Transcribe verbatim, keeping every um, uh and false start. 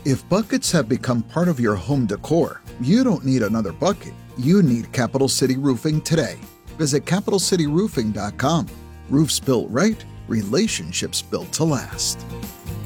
If buckets have become part of your home decor, you don't need another bucket. You need Capital City Roofing today. Visit capital city roofing dot com. Roofs built right, relationships built to last.